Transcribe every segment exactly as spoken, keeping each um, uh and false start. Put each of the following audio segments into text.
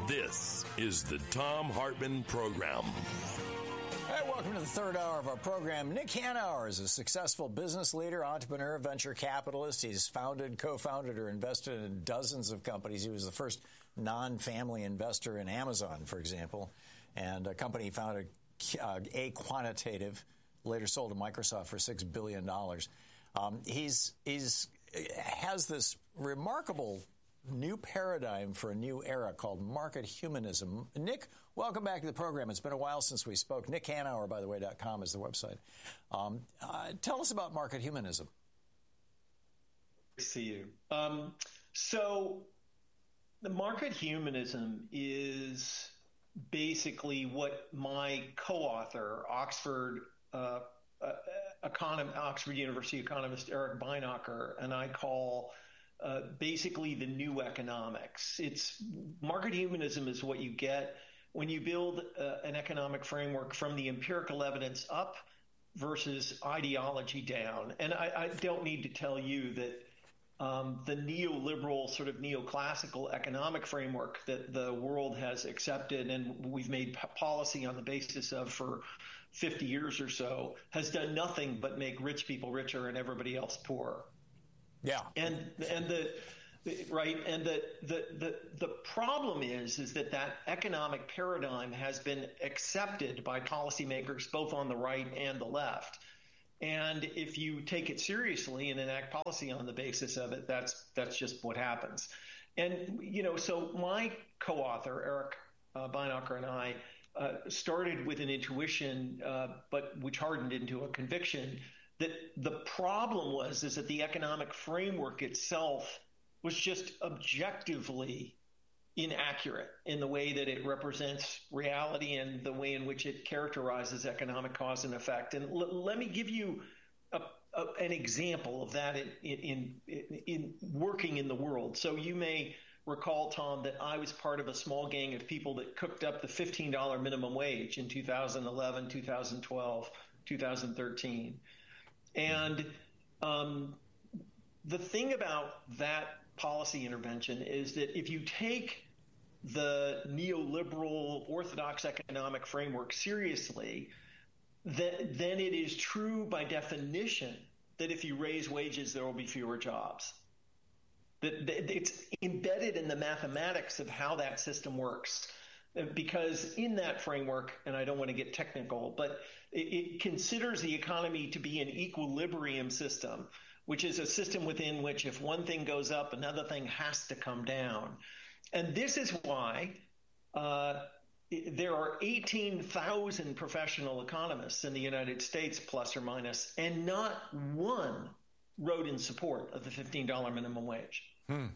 This is the Thom Hartmann Program. Hey, welcome to the third hour of our program. Nick Hanauer is a successful business leader, entrepreneur, venture capitalist. He's founded, co-founded, or invested in dozens of companies. He was the first non-family investor in Amazon, for example, and a company he founded, uh, A Quantitative, later sold to Microsoft for six billion dollars. Um, he's he's has this remarkable new paradigm for a new era called market humanism. Nick, welcome back to the program. It's been a while since we spoke. Nick Hanauer, by the way, dot com is the website. Um, uh, tell us about market humanism. See you. Um, so the market humanism is basically what my co-author, Oxford uh, uh, econom- Oxford University economist Eric Beinacher, and I call Uh, basically the new economics. It's market humanism is what you get when you build uh, an economic framework from the empirical evidence up versus ideology down. And I, I don't need to tell you that um, the neoliberal sort of neoclassical economic framework that the world has accepted and we've made p- policy on the basis of for fifty years or so has done nothing but make rich people richer and everybody else poorer. Yeah, and and the, the right and the, the the the problem is is that that economic paradigm has been accepted by policymakers both on the right and the left. And if you take it seriously and enact policy on the basis of it, that's that's just what happens. And you know, so my co-author Eric uh, Beinacher and I uh, started with an intuition, uh, but which hardened into a conviction that the problem was is that the economic framework itself was just objectively inaccurate in the way that it represents reality and the way in which it characterizes economic cause and effect. And l- let me give you a, a, an example of that in, in, in, in working in the world. So you may recall, Tom, that I was part of a small gang of people that cooked up the fifteen dollars minimum wage in two thousand eleven, two thousand twelve, two thousand thirteen. And um, the thing about that policy intervention is that if you take the neoliberal orthodox economic framework seriously, that, then it is true by definition that if you raise wages, there will be fewer jobs. That, that it's embedded in the mathematics of how that system works. Because in that framework, and I don't want to get technical, but it, it considers the economy to be an equilibrium system, which is a system within which if one thing goes up, another thing has to come down. And this is why uh, there are eighteen thousand professional economists in the United States, plus or minus, and not one wrote in support of the fifteen dollars minimum wage. Hmm.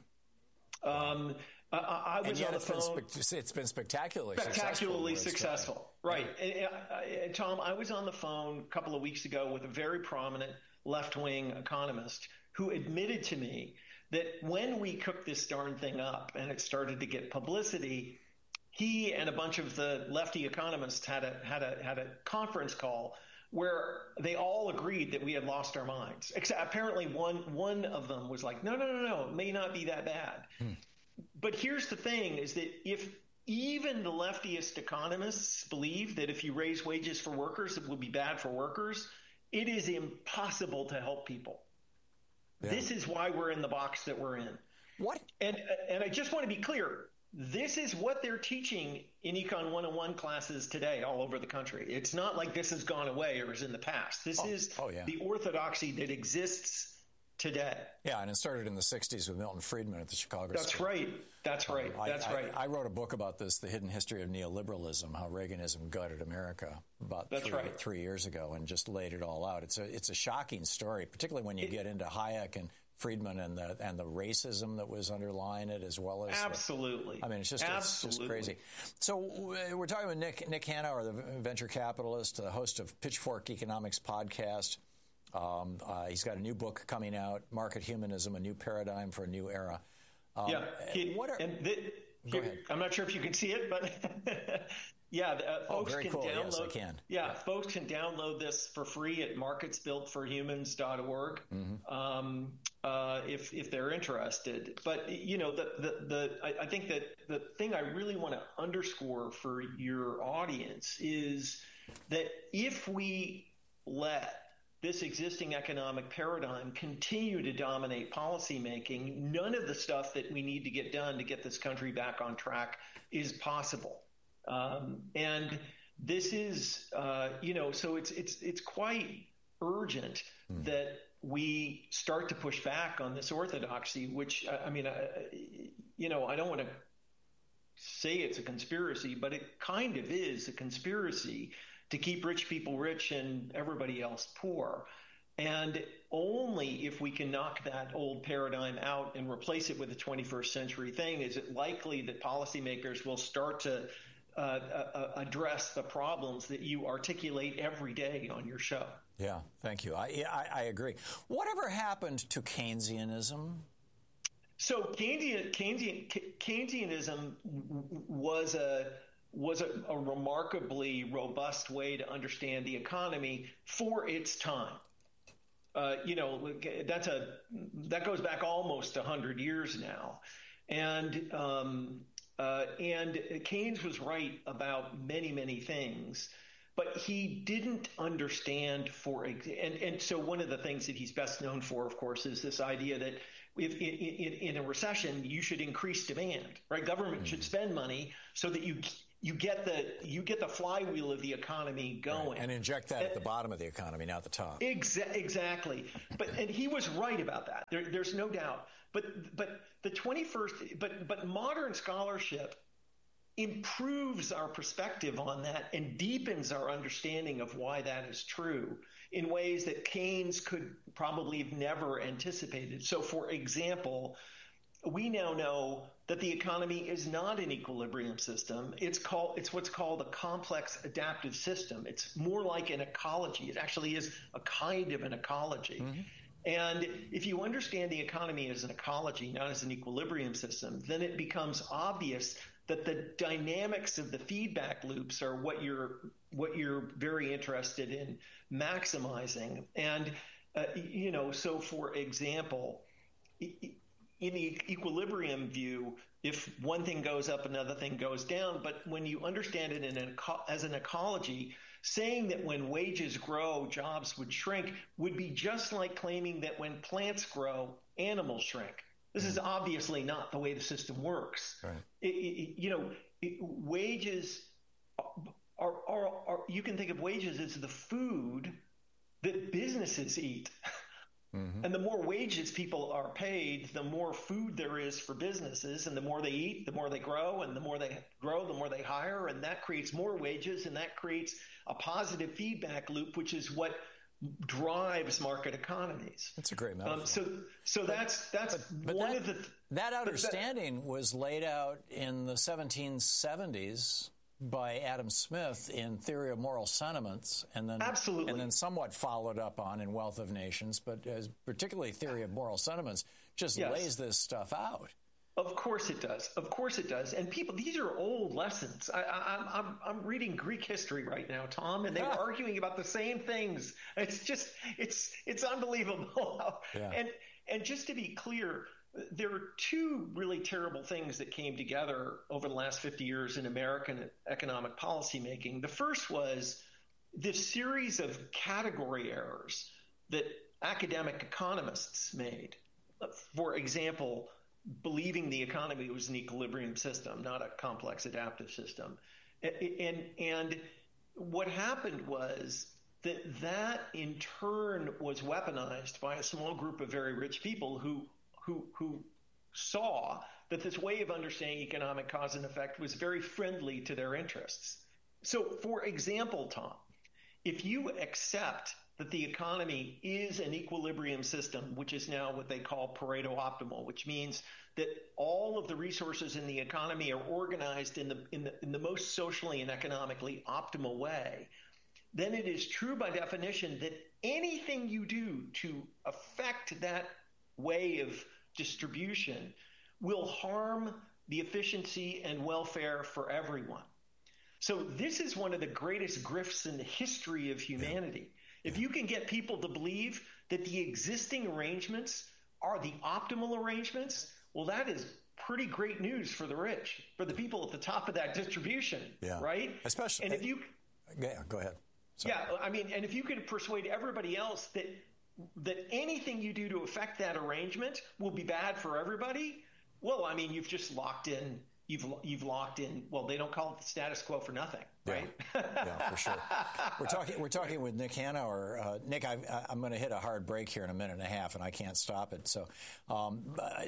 Um, I, I was and yet on the it's phone. Been spe- it's been spectacularly, spectacularly successful. successful. Right. And, uh, Tom, I was on the phone a couple of weeks ago with a very prominent left-wing economist who admitted to me that when we cooked this darn thing up and it started to get publicity, he and a bunch of the lefty economists had a had a had a conference call where they all agreed that we had lost our minds. Except apparently one one of them was like, no, no, no, no, it may not be that bad. Hmm. But here's the thing is that if even the leftiest economists believe that if you raise wages for workers, it will be bad for workers, it is impossible to help people. Yeah. This is why we're in the box that we're in. What? And and I just want to be clear. This is what they're teaching in Econ one oh one classes today all over the country. It's not like this has gone away or is in the past. This oh, is oh, yeah. the orthodoxy that exists today. Yeah, and it started in the sixties with Milton Friedman at the Chicago That's School. right. That's right. Um, I, That's I, right. I wrote a book about this, The Hidden History of Neoliberalism, how Reaganism gutted America about That's three, right. three years ago and just laid it all out. It's a it's a shocking story, particularly when you it, get into Hayek and Friedman and the and the racism that was underlying it, as well as absolutely. The, I mean, it's just absolutely. it's just crazy. So we're talking with Nick Nick Hanauer, the venture capitalist, the host of Pitchfork Economics podcast. Um, uh, he's got a new book coming out, Market Humanism: A New Paradigm for a New Era. Um, yeah. He, what are, and the, go here, ahead. I'm not sure if you can see it, but Yeah, uh, oh, folks very can cool. download. Yes, I can. Yeah, yeah, folks can download this for free at markets built for humans dot org mm-hmm. um, uh, if if they're interested. But you know, the the, the I, I think that the thing I really want to underscore for your audience is that if we let this existing economic paradigm continue to dominate policymaking, none of the stuff that we need to get done to get this country back on track is possible. Um, and this is, uh, you know, so it's it's it's quite urgent mm. that we start to push back on this orthodoxy, which, I, I mean, I, you know, I don't want to say it's a conspiracy, but it kind of is a conspiracy to keep rich people rich and everybody else poor. And only if we can knock that old paradigm out and replace it with a twenty-first century thing is it likely that policymakers will start to uh, uh, address the problems that you articulate every day on your show. Yeah, thank you. I, I, I agree. Whatever happened to Keynesianism? So Keynesian, Keynesian, Keynesianism was a was a, a remarkably robust way to understand the economy for its time. Uh, you know, that's a that goes back almost a hundred years now, and um, uh, and Keynes was right about many many things, but he didn't understand for and and so one of the things that he's best known for, of course, is this idea that if in, in, in a recession you should increase demand, right? Government mm. should spend money so that you. You get the you get the flywheel of the economy going, right. and inject that and, at the bottom of the economy, not the top. Exa- exactly, but and he was right about that. There, there's no doubt. But but the twenty-first, but but modern scholarship improves our perspective on that and deepens our understanding of why that is true in ways that Keynes could probably have never anticipated. So, for example, we now know that the economy is not an equilibrium system. It's called it's what's called a complex adaptive system. It's more like an ecology. It actually is a kind of an ecology. Mm-hmm. And if you understand the economy as an ecology, not as an equilibrium system, then it becomes obvious that the dynamics of the feedback loops are what you're what you're very interested in maximizing. And uh, you know, so for example, in the equilibrium view, if one thing goes up, another thing goes down. But when you understand it in an, as an ecology, saying that when wages grow, jobs would shrink would be just like claiming that when plants grow, animals shrink. This is obviously not the way the system works. Right. It, it, you know, it, wages are, are, are, you can think of wages as the food that businesses eat. Mm-hmm. And the more wages people are paid, the more food there is for businesses, and the more they eat, the more they grow, and the more they grow, the more they hire, and that creates more wages, and that creates a positive feedback loop, which is what drives market economies. That's a great metaphor. Um, so, so but, that's that's but, but one that, of the that understanding that, was laid out in the seventeen seventies. By Adam Smith in Theory of Moral Sentiments, and then absolutely, and then somewhat followed up on in Wealth of Nations, but as particularly Theory of Moral Sentiments just yes. lays this stuff out. Of course it does. Of course it does. And people, these are old lessons. I, I, I'm I'm reading Greek history right now, Tom, and they were arguing about the same things. It's just it's it's unbelievable. Yeah. And and just to be clear, there are two really terrible things that came together over the last fifty years in American economic policymaking. The first was this series of category errors that academic economists made. For example, believing the economy was an equilibrium system, not a complex adaptive system. And, and what happened was that that in turn was weaponized by a small group of very rich people who Who, who saw that this way of understanding economic cause and effect was very friendly to their interests. So, for example, Tom, if you accept that the economy is an equilibrium system, which is now what they call Pareto optimal, which means that all of the resources in the economy are organized in the in the in the most socially and economically optimal way, then it is true by definition that anything you do to affect that way of distribution will harm the efficiency and welfare for everyone. So this is one of the greatest grifts in the history of humanity. Yeah. If you can get people to believe that the existing arrangements are the optimal arrangements, well, that is pretty great news for the rich, for the people at the top of that distribution, yeah. right? Especially, and if you, yeah, go ahead. Sorry. Yeah, I mean, and if you could persuade everybody else that that anything you do to affect that arrangement will be bad for everybody, well, I mean, you've just locked in. You've you've locked in. Well, they don't call it the status quo for nothing, right? Yeah, yeah, for sure. We're talking. We're talking with Nick Hanauer. Uh, Nick, I, I'm going to hit a hard break here in a minute and a half, and I can't stop it. So, um,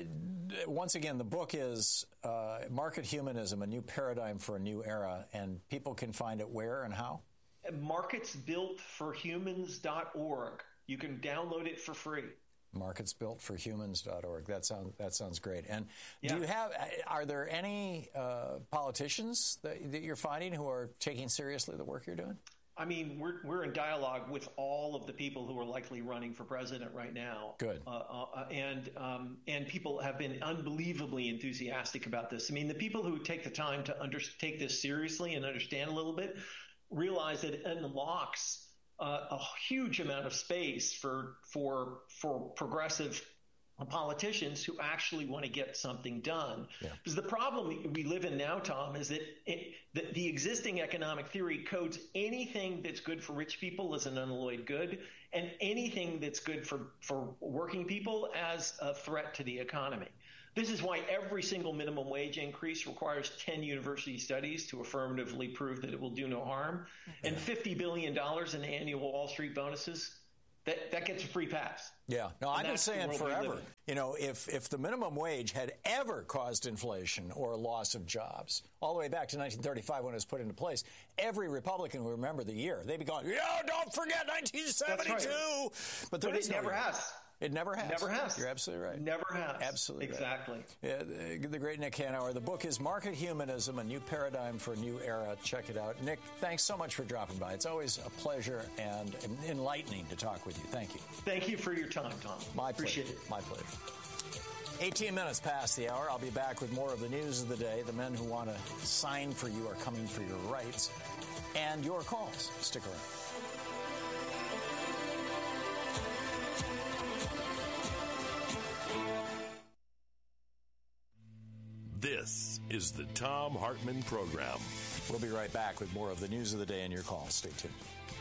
once again, the book is uh, Market Humanism: A New Paradigm for a New Era, and people can find it where and how? markets built for humans dot org. You can download it for free. markets built for humans dot org. That sounds that sounds great. And yeah. do you have? Are there any uh, politicians that, that you're finding who are taking seriously the work you're doing? I mean, we're we're in dialogue with all of the people who are likely running for president right now. Good. Uh, uh, and um, and people have been unbelievably enthusiastic about this. I mean, the people who take the time to under, take this seriously and understand a little bit realize that it unlocks Uh, a huge amount of space for for for progressive politicians who actually want to get something done. Yeah. Because the problem we live in now, Tom, is that it, the, the existing economic theory codes anything that's good for rich people as an unalloyed good, and anything that's good for, for working people as a threat to the economy. This is why every single minimum wage increase requires ten university studies to affirmatively prove that it will do no harm. And fifty billion dollars in annual Wall Street bonuses, that, that gets a free pass. Yeah. No, and I've been saying forever, you know, if, if the minimum wage had ever caused inflation or loss of jobs, all the way back to nineteen thirty-five when it was put into place, every Republican would remember the year. They'd be going, yeah, don't forget nineteen seventy-two. Right. But, there but is it no never year. has. It never has. Never has. You're absolutely right. Never has. Absolutely Exactly. Right. Yeah, the, the great Nick Hanauer. The book is Market Humanism: A New Paradigm for a New Era. Check it out. Nick, thanks so much for dropping by. It's always a pleasure and enlightening to talk with you. Thank you. Thank you for your time, Tom. My Appreciate pleasure. it. My pleasure. eighteen minutes past the hour. I'll be back with more of the news of the day. The men who want to sign for you are coming for your rights and your calls. Stick around. This is the Thom Hartmann Program. We'll be right back with more of the news of the day and your calls. Stay tuned.